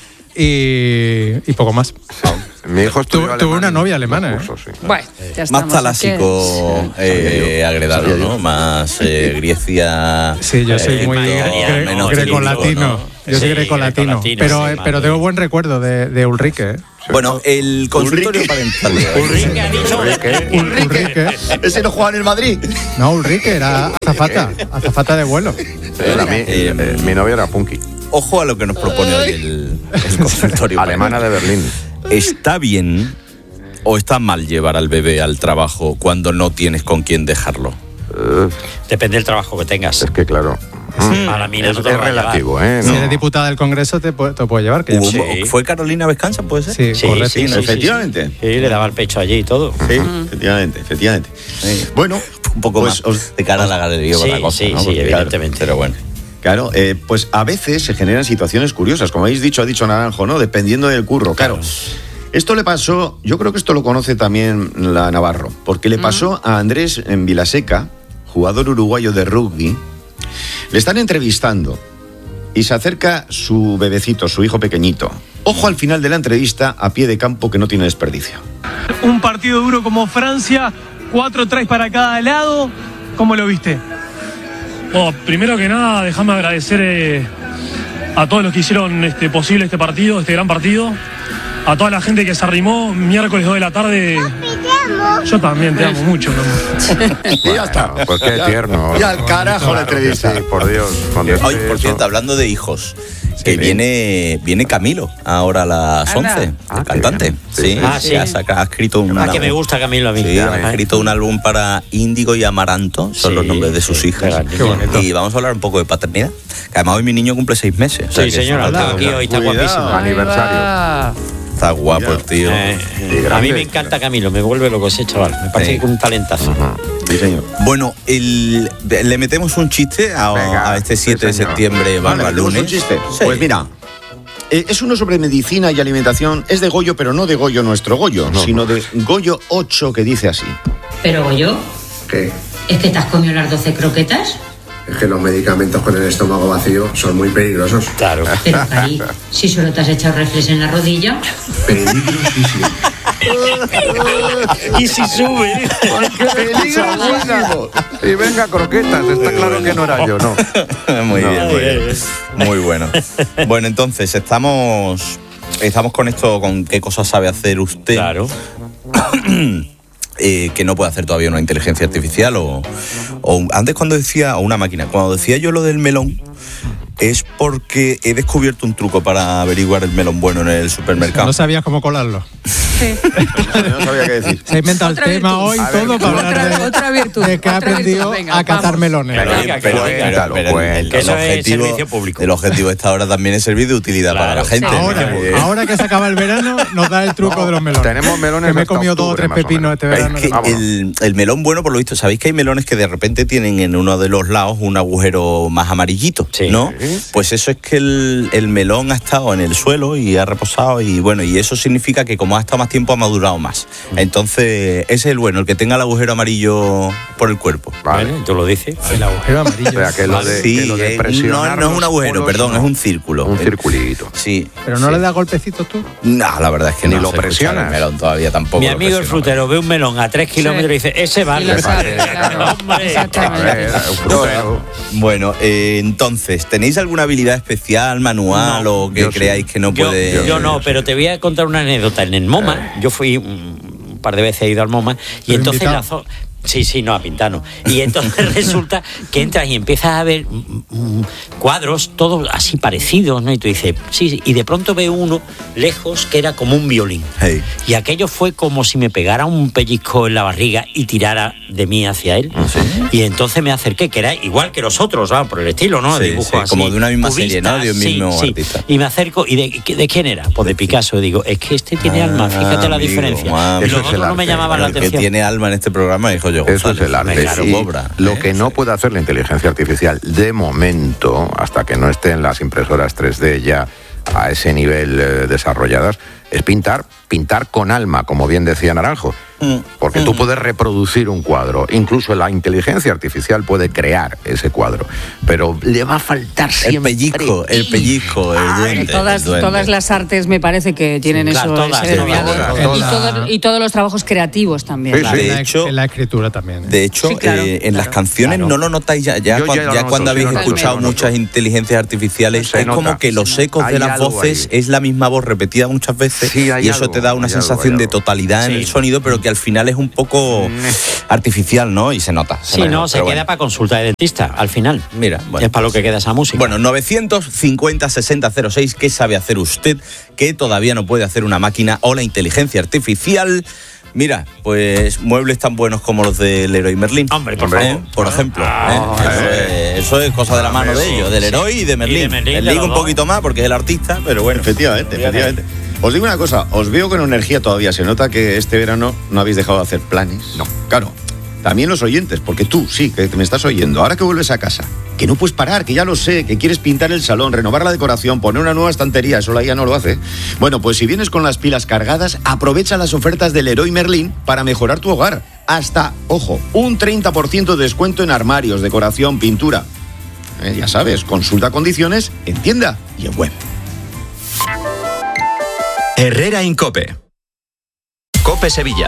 y, y poco más. Mi hijo Tu, tuvo una novia alemana. Cursos, sí. Bueno, ya más talásico eh, Agredano, ¿no? Más eh, Grecia. Sí, yo soy eh, muy gre- gre- grecolatino. ¿No? Yo soy sí, grecolatino. Greco pero, sí, pero tengo buen recuerdo de, de Ulrike. Bueno, el consultorio parental. Ulrike ha dicho. Ulrike. Ulrike. ¿Ese no jugaba en el Madrid? No, Ulrike era azafata. Azafata de vuelo. Sí, era mi, eh, eh, mi novia era punky. Ojo a lo que nos propone hoy el, el consultorio alemana de Berlín. ¿Está bien o está mal llevar al bebé al trabajo cuando no tienes con quién dejarlo? Uh, Depende del trabajo que tengas. Es que claro. Mm. A la mina es, no te es relativo, ¿eh? Si no. eres diputada del Congreso te puede, te puede llevar. Que sí. ¿Fue Carolina Vescanza, puede ser? Sí, sí, correcto. Sí, sí, efectivamente. Sí, sí. sí, le daba el pecho allí y todo. Sí, uh-huh. efectivamente, efectivamente. Sí. Bueno, un poco pues, más os, de cara a la galería sí, o la cosa, sí, ¿no? sí, Porque, evidentemente. Claro, pero bueno. Claro, eh, pues a veces se generan situaciones curiosas, como habéis dicho, ha dicho Naranjo, ¿no? Dependiendo del curro, claro. claro. Esto le pasó, yo creo que esto lo conoce también la Navarro, porque le pasó uh-huh. a Andrés en Vilaseca, jugador uruguayo de rugby. Le están entrevistando y se acerca su bebecito, su hijo pequeñito. Ojo al final de la entrevista, a pie de campo, que no tiene desperdicio. Un partido duro como Francia, cuatro tries para cada lado, ¿cómo lo viste? Bueno, primero que nada, déjame agradecer eh, a todos los que hicieron este, posible este partido, este gran partido. A toda la gente que se arrimó miércoles dos de la tarde. Yo también te amo mucho, mi amor. Y ya está. Pues qué tierno. Y al carajo la entrevista. Sí, por Dios. Oye, por cierto, hablando de hijos, que viene viene Camilo ahora a las once, Ah, el cantante. Sí, Ah, sí. Ha, saca- ha escrito un Ah, álbum. que me gusta Camilo a mí. Sí, ha Ah. escrito un álbum para Índigo y Amaranto, son Sí, los nombres de sus sí, hijas. qué bonito. Y vamos a hablar un poco de paternidad. Que además hoy mi niño cumple seis meses. o sea Sí, que señora, es una- está aquí hoy, está Cuidado. guapísimo. Aniversario. Está guapo el tío. Eh, Sí, a grande. mí me encanta Camilo, me vuelve loco ese chaval. Me parece Sí. que un talentazo. Bueno, el- le metemos un chiste a, Venga, a este siete de sí, señor. septiembre barra Vale, ¿tenemos lunes. un chiste? Sí. Pues mira, eh, es uno sobre medicina y alimentación. Es de Goyo, pero no de Goyo nuestro Goyo, sino de Goyo ocho, que dice así. Pero Goyo, ¿Qué? ¿es que te has comido las doce croquetas? Es que los medicamentos con el estómago vacío son muy peligrosos. Claro. Pero Cari, si solo te has echado reflex en la rodilla. Peligrosísimo. Y si sube. Y venga, croquetas, está claro que no era yo, ¿no? Muy No. bien, muy bien. Muy bueno. Bueno, entonces, estamos estamos con esto, con qué cosas sabe hacer usted. Claro. Eh, que no puede hacer todavía una inteligencia artificial o, o antes cuando decía, o una máquina, cuando decía yo lo del melón, es porque he descubierto un truco para averiguar el melón bueno en el supermercado. No sabías cómo colarlo. No sabía qué decir. Se ha inventado el Otra tema virtud. hoy A ver, todo para hablar Otra, de, otra virtud. de que ha otra virtud. aprendido Venga, a catar vamos. melones. Pero, Venga, que pero- venga, pero- pero el- el, que eso es objetivo, servicio público. el objetivo de esta hora también es servir de utilidad Claro, para la gente. sí. Ahora, Eh, ahora que se acaba el verano, nos da el truco No, de los melones. tenemos melones Que me he hasta comido dos o octubre, tres más o pepinos menos. este verano. Es que Vámonos. el, el melón bueno, por lo visto, sabéis que hay melones que de repente tienen en uno de los lados un agujero más amarillito, Sí. ¿no? Pues eso es que el, el melón ha estado en el suelo y ha reposado y bueno, y eso significa que como ha estado más tiempo ha madurado más. Entonces, ese es el bueno, el que tenga el agujero amarillo por el cuerpo. Vale. Bueno, tú lo dices. El agujero amarillo. O sea, que lo de, Sí, que lo de eh, presionar no, no es los un agujero, polos, perdón, no. es un círculo. Un circulito. Sí. Pero no sí. le das golpecitos tú. No, la verdad es que Ni no lo sé escuchar presionas. el melón todavía tampoco. Mi lo amigo el presiono. frutero ve un melón a tres kilómetros y dice, ese vale. Y lo sabe, claro. Hombre. Exactamente. A ver, un frutero. Bueno, eh, entonces, ¿tenéis alguna habilidad especial, manual No, o que yo sí. creáis que no Yo, puede...? yo no, pero te voy a contar una anécdota. En el MoMA, yo fui un par de veces he ido al MoMA y Pero entonces invitado. la zo- Sí, sí, no, a Pintano. Y entonces resulta que entras y empiezas a ver mm, mm, cuadros, todos así parecidos, ¿no? Y tú dices, sí, sí, y de pronto veo uno lejos que era como un violín. Hey. Y aquello fue como si me pegara un pellizco en la barriga y tirara de mí hacia él. Y entonces me acerqué, que era igual que los otros, ¿va? Por el estilo, ¿no? Sí, Dibujos sí, así, como de una misma serie, ¿no? De un cubistas, mismo sí, artista. sí. Y me acerco, ¿y de, de quién era? Pues de Picasso. Y digo, es que este tiene alma, fíjate la amigo, diferencia. ah, Y eso los es el otros no me arte. llamaban la El que atención. tiene alma en este programa, dijo yo. Eso es el arte. Claro, Y obra, lo ¿eh? que no puede hacer la inteligencia artificial de momento, hasta que no estén las impresoras tres D ya a ese nivel eh, desarrolladas, es pintar, pintar con alma, como bien decía Naranjo. Porque tú puedes reproducir un cuadro, incluso la inteligencia artificial puede crear ese cuadro, pero le va a faltar siempre. El pellizco, el pellizco, el duende. Todas, el duende. todas las artes me parece que tienen Claro, eso, todas, ese todas, denominador. todas. Y, todo- y todos los trabajos creativos también. Sí, sí. De En la- hecho- en la escritura también. ¿eh? De hecho, Sí, claro, eh, en las claro. canciones Claro. no lo notáis ya, ya, Yo cuan- ya lo ya noto, cuando sí habéis lo noto, escuchado lo noto. muchas inteligencias artificiales, Se es como nota. que los ecos Hay de las algo voces ahí. es la misma voz repetida muchas veces Sí, hay y eso algo, te da una hay algo, sensación hay de algo. totalidad en Sí. el sonido, pero que al final es un poco artificial, ¿no? Y se nota. se Sí, nota, no, se pero queda bueno. para consulta de dentista, al final. Mira, bueno. Es para lo que queda esa música. Bueno, novecientos cincuenta sesenta cero seis, ¿qué sabe hacer usted que todavía no puede hacer una máquina o la inteligencia artificial? Mira, pues muebles tan buenos como los del Leroy Merlin. Hombre, por ¿Eh? favor. Por ejemplo. Ah, ¿eh? Eso, es, eso es cosa de la mano de ellos, del Leroy y de Merlin. Y de Merlin, El de Ligo los un dos. poquito más porque es el artista, pero bueno. Efectivamente, efectivamente. Os digo una cosa, os veo con energía todavía. Se nota que este verano no habéis dejado de hacer planes. No. Claro. También los oyentes, porque tú sí, que me estás oyendo. Ahora que vuelves a casa, que no puedes parar, que ya lo sé, que quieres pintar el salón, renovar la decoración, poner una nueva estantería, eso la I A no lo hace. Bueno, pues si vienes con las pilas cargadas, aprovecha las ofertas del Leroy Merlin para mejorar tu hogar. Hasta, ojo, un treinta por ciento de descuento en armarios, decoración, pintura. Eh, ya sabes, consulta condiciones en tienda y en web. Herrera Incope. Cope Sevilla.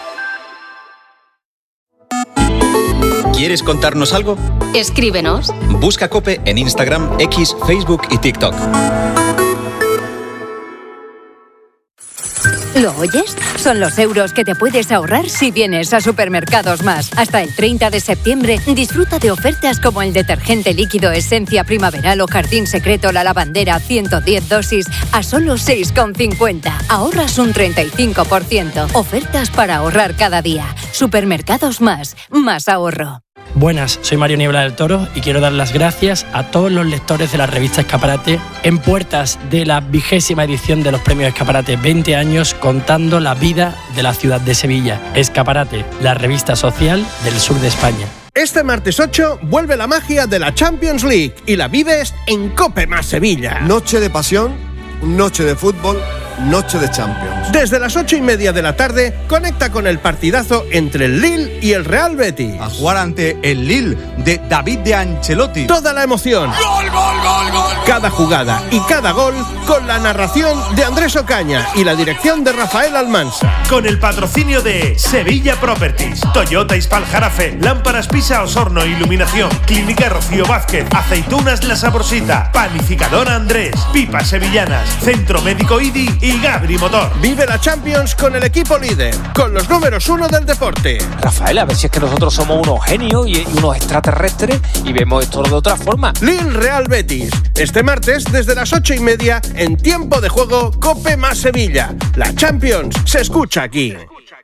¿Quieres contarnos algo? Escríbenos. Busca Cope en Instagram, X, Facebook y TikTok. ¿Lo oyes? Son los euros que te puedes ahorrar si vienes a Supermercados Más. Hasta el treinta de septiembre, disfruta de ofertas como el detergente líquido Esencia Primaveral o Jardín Secreto La Lavandera ciento diez dosis a solo seis con cincuenta. Ahorras un treinta y cinco por ciento. Ofertas para ahorrar cada día. Supermercados Más. Más ahorro. Buenas, soy Mario Niebla del Toro y quiero dar las gracias a todos los lectores de la revista Escaparate en puertas de la vigésima edición de los premios Escaparate, veinte años contando la vida de la ciudad de Sevilla. Escaparate, la revista social del sur de España. Este martes ocho vuelve la magia de la Champions League y la vives en Cope Más Sevilla. Noche de pasión, noche de fútbol, noche de Champions. Desde las ocho y media de la tarde, conecta con el partidazo entre el Lille y el Real Betis. A jugar ante el Lille de David de Ancelotti. Toda la emoción. ¡Gol, gol, gol, gol! Cada jugada y cada gol con la narración de Andrés Ocaña y la dirección de Rafael Almansa. Con el patrocinio de Sevilla Properties, Toyota Ispal Jarafe, Lámparas Pisa Osorno Iluminación, Clínica Rocío Vázquez, Aceitunas La Saborsita, Panificadora Andrés, Pipas Sevillanas, Centro Médico I D I y Gabri Motor. Vive la Champions con el equipo líder, con los números uno del deporte. Rafael, a ver si es que nosotros somos unos genios y, y unos extraterrestres y vemos esto de otra forma. Lille Real Betis, este martes desde las ocho y media en Tiempo de Juego Cope Más Sevilla. La Champions se escucha aquí.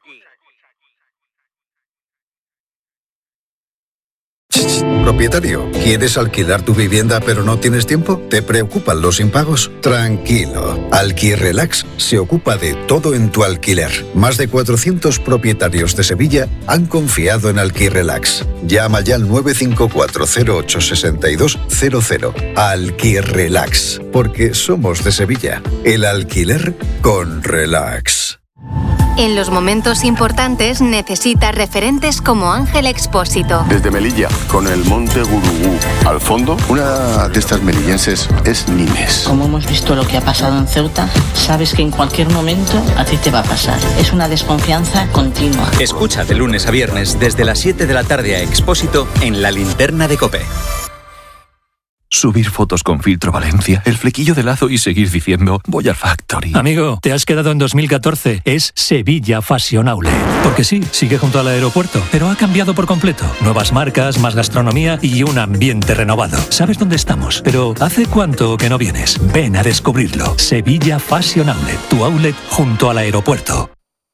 Propietario, ¿quieres alquilar tu vivienda pero no tienes tiempo? ¿Te preocupan los impagos? Tranquilo, Alquirelax se ocupa de todo en tu alquiler. Más de cuatrocientos propietarios de Sevilla han confiado en Alquirelax. Llama ya al nueve cinco cuatro cero ocho seis dos cero cero. Alquirelax, porque somos de Sevilla. El alquiler con relax. En los momentos importantes necesitas referentes como Ángel Expósito. Desde Melilla, con el monte Gurugú al fondo, una de estas melillenses es Nimes. Como hemos visto lo que ha pasado en Ceuta, sabes que en cualquier momento a ti te va a pasar. Es una desconfianza continua. Escucha de lunes a viernes desde las siete de la tarde a Expósito en La Linterna de COPE. Subir fotos con filtro Valencia, el flequillo de lazo y seguir diciendo voy al Factory. Amigo, te has quedado en dos mil catorce. Es Sevilla Fashion Outlet. Porque sí, sigue junto al aeropuerto, pero ha cambiado por completo. Nuevas marcas, más gastronomía y un ambiente renovado. ¿Sabes dónde estamos? Pero ¿hace cuánto que no vienes? Ven a descubrirlo. Sevilla Fashion Outlet, tu outlet junto al aeropuerto.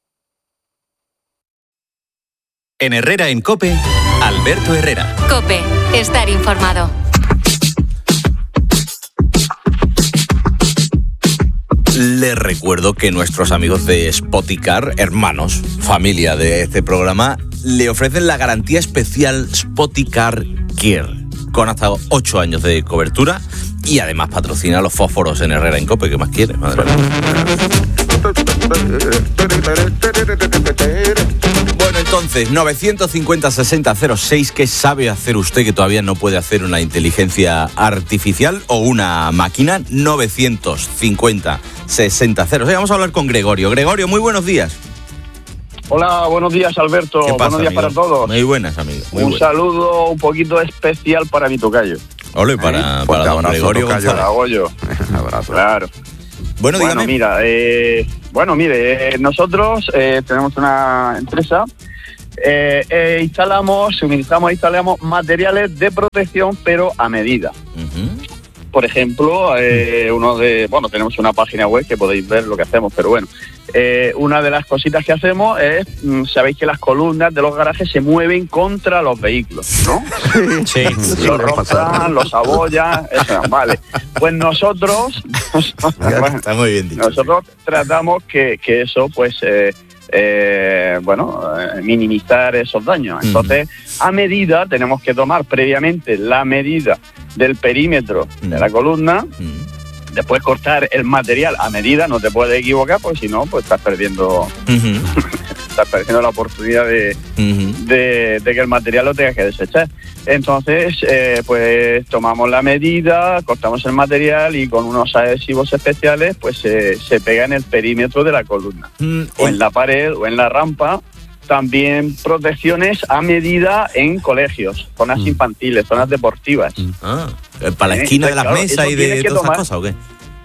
En Herrera en COPE, Alberto Herrera. COPE, estar informado. Les recuerdo que nuestros amigos de Spoticar, hermanos, familia de este programa, le ofrecen la garantía especial Spoticar Care, con hasta ocho años de cobertura y además patrocina los fósforos en Herrera en COPE. ¿Qué más quiere? Madre mía. Bueno, entonces, novecientos cincuenta sesenta cero seis, ¿qué sabe hacer usted que todavía no puede hacer una inteligencia artificial o una máquina? novecientos cincuenta sesenta cero seis. Vamos a hablar con Gregorio. Gregorio, muy buenos días. Hola, buenos días, Alberto. ¿Qué pasa, buenos días amigo? para todos. Muy buenas, amigo. Muy un buenas. saludo un poquito especial para mi tocayo. Ole, para, ¿Eh? para don Gregorio González. Para Goyo. Un abrazo. Claro. Bueno, bueno dígame. mira, eh, bueno, mire, eh, nosotros eh, tenemos una empresa, eh, eh, instalamos, suministramos e instalamos materiales de protección, pero a medida. Uh-huh. Por ejemplo, eh, uno de, bueno, tenemos una página web que podéis ver lo que hacemos, pero bueno, eh, una de las cositas que hacemos es, mm, sabéis que las columnas de los garajes se mueven contra los vehículos, ¿no? Sí. Los rozan, los abollan, eso, vale. Pues nosotros, Está muy bien dicho. nosotros tratamos que, que eso, pues, eh, eh, bueno, eh, minimizar esos daños. Entonces, a medida, tenemos que tomar previamente la medida del perímetro de la columna, después cortar el material a medida, no te puedes equivocar, porque si no, pues estás perdiendo estás perdiendo la oportunidad de, de, de que el material lo tengas que desechar. Entonces, eh, pues tomamos la medida, cortamos el material y con unos adhesivos especiales, pues se, se pega en el perímetro de la columna, mm, o en la pared o en la rampa. También protecciones a medida en colegios, zonas mm. infantiles, zonas deportivas. Ah, ¿para la esquina de las claro, mesas y de todas esas cosas o qué?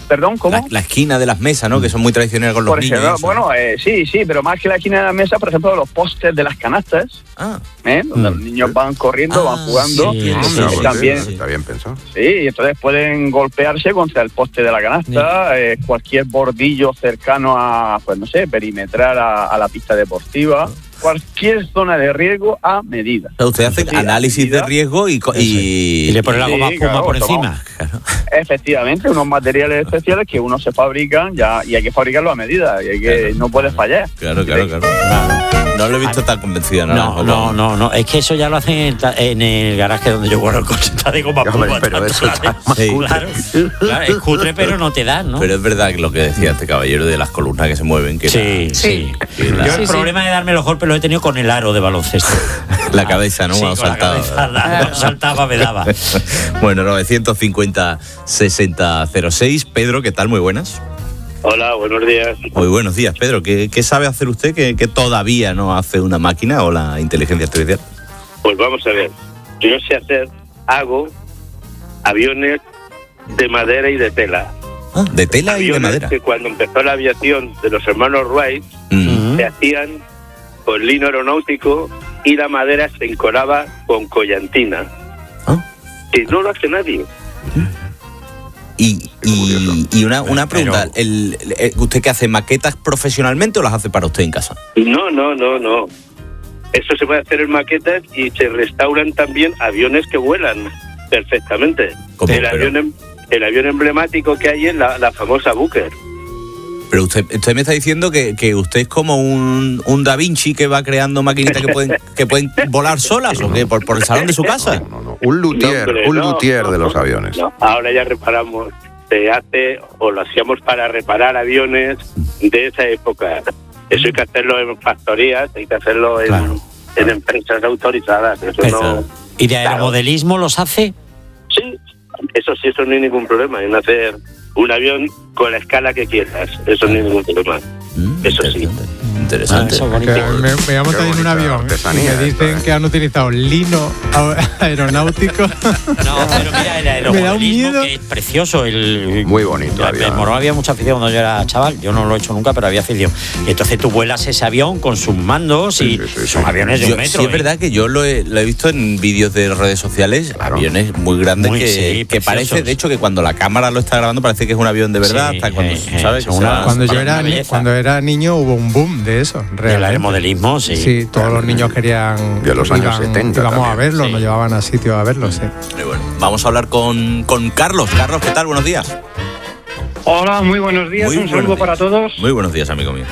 Perdón, ¿cómo? La, la esquina de las mesas, ¿no? Que son muy tradicionales con los por niños. ejemplo, bueno, eh, sí, sí, pero más que la esquina de la mesa, por ejemplo, los postes de las canastas, ah. ¿eh? donde mm. los niños van corriendo, ah, van jugando. Sí, ah, sí, sí, también, sí, está bien pensado. Sí, y entonces pueden golpearse contra el poste de la canasta, sí. eh, cualquier bordillo cercano a, pues no sé, perimetrar a, a la pista deportiva. Cualquier zona de riesgo a medida. O sea, usted hace sí, análisis de riesgo y, y, y le pone la goma sí, espuma claro, por encima. Claro. Efectivamente, unos materiales especiales que uno se fabrican ya y hay que fabricarlo a medida y hay que claro, no puedes fallar. Claro, claro, claro. claro. No lo he visto tan convencido. No, no, no, no, no. Es que eso ya lo hacen en, en el garaje donde yo guardo el coche, está de goma espuma. Pero eso claro, sí. claro, claro, es cutre, pero no te dan, ¿no? Pero es verdad que lo que decía este caballero de las columnas que se mueven. Que sí, la, sí. Que la, yo el sí, problema sí. de darme los golpes lo he tenido con el aro de baloncesto. La cabeza, ¿no? Sí, saltaba. Cabeza, saltaba, me daba. Bueno, novecientos cincuenta, sesenta, cero seis. Pedro, ¿qué tal? Muy buenas. Hola, buenos días. Muy buenos días, Pedro. ¿Qué, qué sabe hacer usted que, que todavía no hace una máquina o la inteligencia artificial? Pues vamos a ver. Yo sé hacer, hago aviones de madera y de tela. Ah, de tela aviones y de madera. Que cuando empezó la aviación de los hermanos Wright, mm. se hacían con lino aeronáutico y la madera se encoraba con collantina. ¿Ah? Que no lo hace nadie. Y, y, y una, una pregunta, Pero, el, el, ¿usted qué hace? ¿Maquetas profesionalmente o las hace para usted en casa? No, no, no, no. Eso se puede hacer en maquetas y se restauran también aviones que vuelan perfectamente. ¿Cómo? El, avión, el avión emblemático que hay es la, la famosa Booker. Pero usted, usted me está diciendo que, que usted es como un, un Da Vinci que va creando maquinitas que pueden que pueden volar solas o que por, por el salón de su casa. No, no, no. Un luthier, no, hombre, un no, luthier no, de los aviones. No. Ahora ya reparamos, se hace o lo hacíamos para reparar aviones de esa época. Eso hay que hacerlo en factorías, hay que hacerlo en, claro. en empresas autorizadas. Eso Eso. no. ¿Y de aeromodelismo claro. los hace? Sí, eso sí, eso no hay ningún problema en hacer un avión con la escala que quieras. Eso no hay ningún problema. Mm, eso sí. Interesante. Ah, me, me voy a montar en un avión y me dicen que han utilizado lino aeronáutico. No, pero mira, el aeromodelismo que es precioso. El, Muy bonito. En Morón había mucha afición cuando yo era chaval. Yo no lo he hecho nunca, pero había afición. Y entonces tú vuelas ese avión con sus mandos y sí, sí, sí, son sí. aviones de un yo, metro. Sí, es ¿eh? verdad que yo lo he, lo he visto en vídeos de redes sociales, claro. aviones muy grandes muy, que, sí, que parece, de hecho, que cuando la cámara lo está grabando parece que es un avión de verdad. Sí, hasta cuando, eh, ¿sabes? Eh, una, cuando, yo era, cuando era niño hubo un boom de eso, realmente. El modelismo, sí. Sí, todos los niños querían. De los años iban, setenta. Íbamos también. a verlo, sí. nos llevaban a sitios a verlo, sí. Bueno, vamos a hablar con, con Carlos. Carlos, ¿qué tal? Buenos días. Hola, muy buenos días. Muy un saludo días. para todos. Muy buenos días, amigo mío.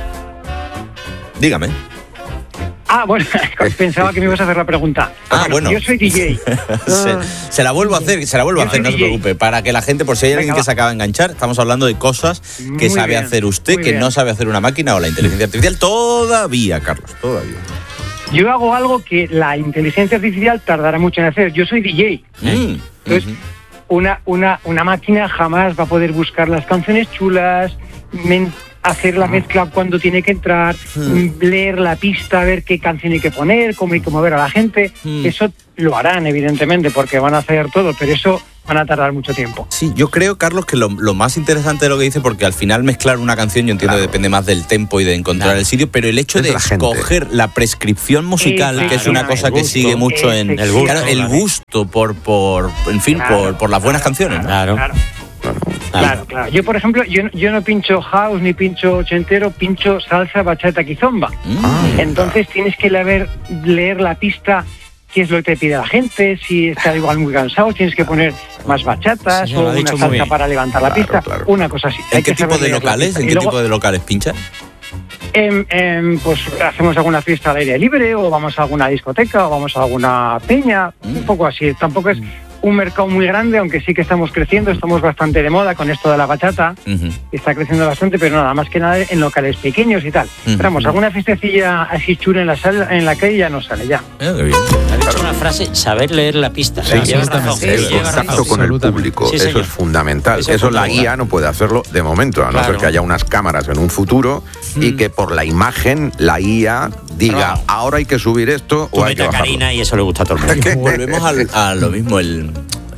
Dígame. Ah, bueno, pensaba que me ibas a hacer la pregunta. Ah, bueno. Yo soy D J. se, se la vuelvo a hacer, se la vuelvo a hacer, no se preocupe. Para que la gente, por si hay alguien Venga, que va. se acaba de enganchar, estamos hablando de cosas que muy sabe bien, hacer usted, que bien. no sabe hacer una máquina o la inteligencia artificial. Todavía, Carlos, todavía. Yo hago algo que la inteligencia artificial tardará mucho en hacer. Yo soy D J. Mm, Entonces, uh-huh. una, una, una máquina jamás va a poder buscar las canciones chulas, men- hacer la mezcla cuando tiene que entrar, hmm. leer la pista, ver qué canción hay que poner, cómo hay que mover a la gente. Hmm. Eso lo harán, evidentemente, porque van a hacer todo, pero eso van a tardar mucho tiempo. Sí, yo creo, Carlos, que lo, lo más interesante de lo que dice, porque al final mezclar una canción, yo entiendo claro. que depende más del tempo y de encontrar claro. el sitio, pero el hecho es de la escoger gente. la prescripción musical, sí, que claro, es una cosa que sigue mucho en... El gusto, claro, el gusto por, por en fin, claro, por, por las buenas claro, canciones. Claro, claro. Claro, claro, claro. Yo, por ejemplo, yo, yo no pincho house ni pincho ochentero, pincho salsa, bachata, kizomba. Mm. Entonces tienes que leer, leer la pista, qué es lo que te pide la gente, si está igual muy cansado, tienes que poner más bachatas sí, o una salsa para levantar la claro, pista, claro. una cosa así. ¿En Hay qué tipo de locales? ¿En qué luego, tipo de locales pinchan? Eh, eh, pues hacemos alguna fiesta al aire libre o vamos a alguna discoteca o vamos a alguna peña, mm. un poco así. Tampoco es un mercado muy grande, aunque sí que estamos creciendo, estamos bastante de moda con esto de la bachata, uh-huh. está creciendo bastante, pero nada más que nada en locales pequeños y tal. Uh-huh. Pero vamos, alguna fiestecilla así chula en la sala, en la calle ya no sale ya. Eh, qué bien. Ha dicho una frase, saber leer la pista. Sí, sí, razón, sí, el contacto con el público, sí, eso es fundamental. Eso, eso la I A no puede hacerlo de momento, a no claro. ser que haya unas cámaras en un futuro mm. y que por la imagen la I A diga, claro. ahora hay que subir esto Tú o hay que bajarlo. Karina y eso le gusta a todo el mundo. Volvemos al, a lo mismo, el...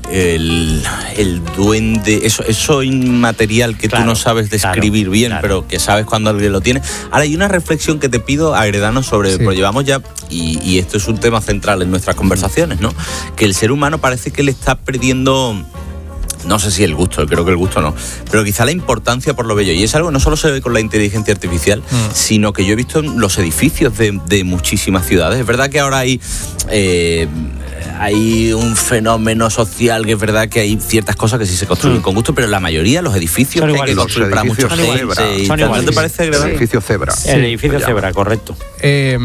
el, el duende, eso, eso inmaterial que claro, tú no sabes describir claro, bien, claro. pero que sabes cuando alguien lo tiene. Ahora, hay una reflexión que te pido, Agredano, sobre, sí. porque llevamos ya, y, y esto es un tema central en nuestras conversaciones, ¿no? Que el ser humano parece que le está perdiendo... No sé si el gusto, creo que el gusto no, pero quizá la importancia por lo bello. Y es algo que no solo se ve con la inteligencia artificial, mm. sino que yo he visto en los edificios de, de muchísimas ciudades. Es verdad que ahora hay... Eh, hay un fenómeno social que es verdad que hay ciertas cosas que sí se construyen mm. con gusto, pero la mayoría de los edificios que hay que construir para mucha gente. ¿No te parece agradable? El edificio Zebra. Sí, el edificio Zebra, correcto. Eh,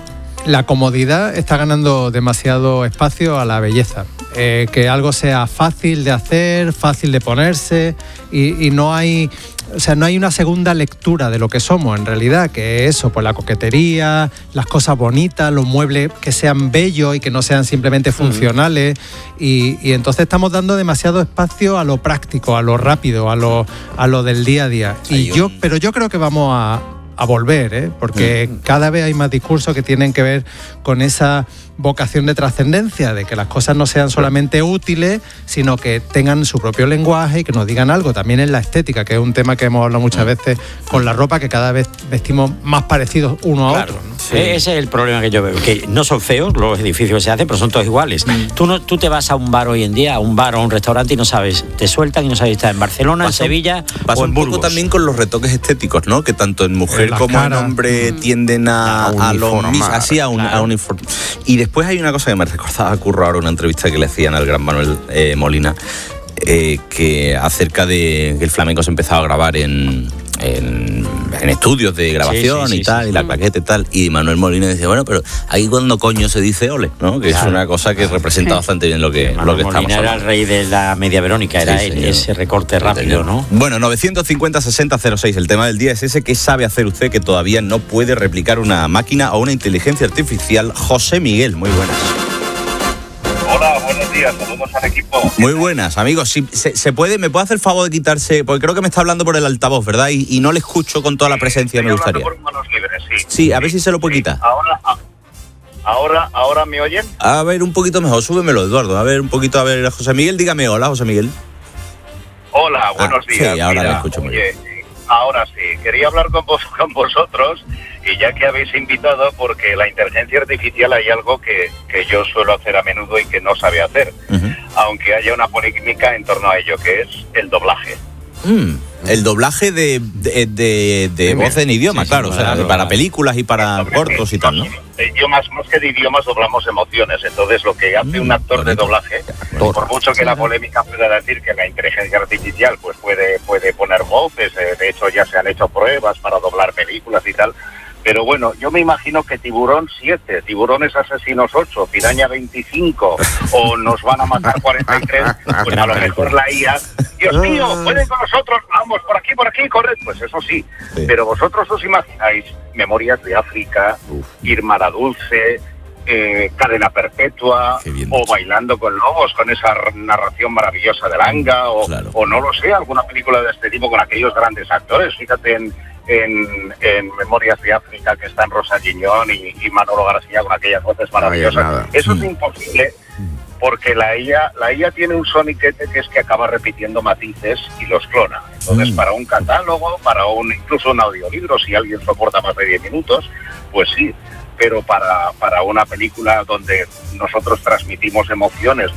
la comodidad está ganando demasiado espacio a la belleza. Eh, que algo sea fácil de hacer, fácil de ponerse y, y no hay... O sea, no hay una segunda lectura de lo que somos en realidad, que eso, pues la coquetería, las cosas bonitas, los muebles que sean bellos y que no sean simplemente funcionales. Mm. Y, y entonces estamos dando demasiado espacio a lo práctico, a lo rápido, a lo, a lo del día a día. Y yo, un... Pero yo creo que vamos a, a volver, ¿eh? Porque mm. cada vez hay más discursos que tienen que ver con esa vocación de trascendencia, de que las cosas no sean solamente útiles, sino que tengan su propio lenguaje y que nos digan algo. También en la estética, que es un tema que hemos hablado muchas veces con la ropa, que cada vez vestimos más parecidos uno a claro, otro, ¿no? Sí. Ese es el problema que yo veo, que no son feos los edificios que se hacen, pero son todos iguales. Mm. Tú, no, tú te vas a un bar hoy en día, a un bar o a un restaurante y no sabes, te sueltan y no sabes si estás en Barcelona, pasa, en Sevilla pasa o en un Burgos. poco también con los retoques estéticos, ¿no? Que tanto en mujer en como cara. en hombre mm. tienden a, a, a lo mismo, así a, un, claro. a uniforme. Y después hay una cosa que me recordaba a Curro ahora, una entrevista que le hacían al gran Manuel eh, Molina, eh, que acerca de que el flamenco se empezaba a grabar en, en, en estudios de grabación sí, sí, sí, y tal, sí, sí. y la claqueta y tal, y Manuel Molina decía, bueno, pero ahí cuando coño se dice ole, ¿no? Que claro. es una cosa que representa bastante bien lo que, lo que estamos Molina hablando. Era el rey de la media Verónica, era sí, él, ese recorte rápido, ¿no? Bueno, novecientos cincuenta sesenta cero seis, el tema del día es ese. ¿Qué sabe hacer usted que todavía no puede replicar una máquina o una inteligencia artificial? José Miguel, muy buenas. Hola, buenos días, saludos al equipo. Muy buenas, amigos. Si, se, se puede, ¿me puede hacer el favor de quitarse? Porque creo que me está hablando por el altavoz, ¿verdad? Y, y no le escucho con toda la presencia, me gustaría. Por manos libres, sí. Sí, a ver si se lo puede quitar. Ahora, ahora, ahora me oyen. A ver, un poquito mejor, súbemelo, Eduardo. A ver, un poquito, a ver, José Miguel, dígame hola, José Miguel. Hola, buenos ah, días. Sí, ahora Mira, le escucho muy bien. Ahora sí, quería hablar con, vos, con vosotros, y ya que habéis invitado, porque la inteligencia artificial hay algo que, que yo suelo hacer a menudo y que no sabe hacer, uh-huh. aunque haya una polémica en torno a ello, que es el doblaje. Mm, el doblaje de, de, de, de voz en idioma, sí, claro, sí, o sea, claro, para claro. películas y para cortos y tal, ¿no? De idiomas, más que de idiomas, doblamos emociones. Entonces, lo que hace mm, un actor bonito. de doblaje, Actor. por mucho que la polémica pueda decir que la inteligencia artificial pues puede, puede poner voces, eh, de hecho ya se han hecho pruebas para doblar películas y tal, pero bueno, yo me imagino que Tiburón siete, Tiburones Asesinos ocho, Piraña veinticinco o Nos van a matar cuarenta y tres, pues a lo mejor la I A, Dios mío, pueden con nosotros, vamos, por aquí, por aquí, corred, pues eso sí, sí. Pero vosotros os imagináis Memorias de África, Uf. Irma la Dulce, eh, Cadena Perpetua, o Bailando con Lobos, con esa narración maravillosa de Langa, o, claro. o no lo sé, alguna película de este tipo con aquellos grandes actores, fíjate en... En, en Memorias de África, que están Rosa Giñón y, y Manolo García con aquellas voces maravillosas. Eso es imposible porque la I A, la I A tiene un soniquete que es que acaba repitiendo matices y los clona. Entonces, mm. para un catálogo, para un incluso un audiolibro, si alguien soporta más de diez minutos, pues sí. Pero para, para una película donde nosotros transmitimos emociones,